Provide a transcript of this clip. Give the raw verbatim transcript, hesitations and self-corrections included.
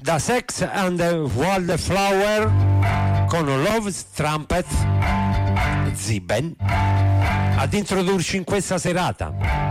da Sex and the Wildflower con Love's Trumpet, Ziben, ad introdurci in questa serata.